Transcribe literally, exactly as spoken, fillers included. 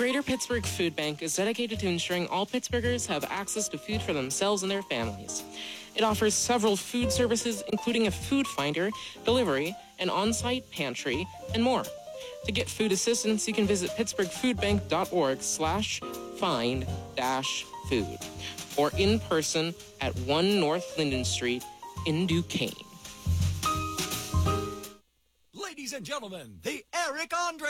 Greater Pittsburgh Food Bank is dedicated to ensuring all Pittsburghers have access to food for themselves and their families. It offers several food services, including a food finder, delivery, an on-site pantry, and more. To get food assistance, you can visit pittsburghfoodbank.org slash find dash food or in person at one North Linden Street in Duquesne. Ladies and gentlemen, the Eric Andre